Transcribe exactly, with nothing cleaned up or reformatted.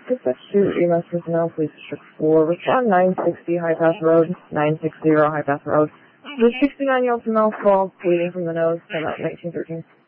Dispatch to E M S personnel, please district four, respond nine sixty High Pass Road, nine sixty High Pass Road. The sixty-nine-year-old female fall bleeding from the nose, came out nineteen thirteen.